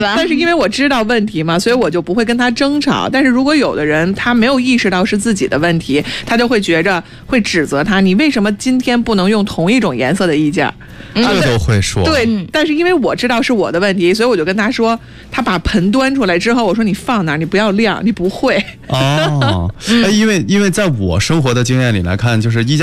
但是因为我知道问题嘛，所以我就不会跟他争吵。但是如果有的人他没有意识到是自己的问题，他就会觉着会指责他，你为什么今天不能用同一种颜色的衣架？ 这都会说。 对，但是因为我知道是我的问题，所以我就跟他说，他把盆端出来之后，我说你放那儿，你不要晾，你不会。 因为在我生活的经验里来看，就是衣架